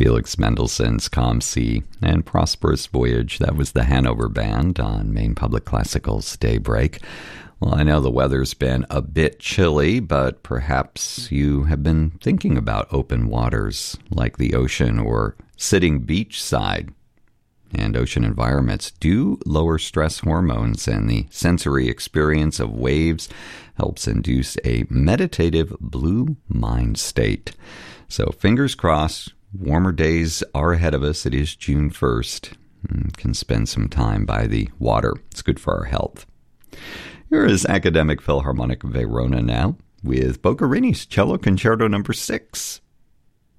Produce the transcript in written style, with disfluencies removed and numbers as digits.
Felix Mendelssohn's Calm Sea and Prosperous Voyage. That was the Hanover Band on Maine Public Classical's Daybreak. Well, I know the weather's been a bit chilly, but perhaps you have been thinking about open waters like the ocean or sitting beachside. And ocean environments do lower stress hormones, and the sensory experience of waves helps induce a meditative blue mind state. So fingers crossed, warmer days are ahead of us. It is June 1st. Can spend some time by the water. It's good for our health. Here is Academic Philharmonic Verona now with Boccherini's Cello Concerto No. 6.